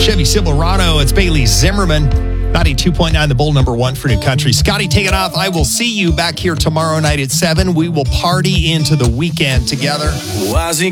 Chevy Silverado. It's Bailey Zimmerman. 92.9, the Bull, number one for new country. Scotty, take it off. I will see you back here tomorrow night at 7. We will party into the weekend together.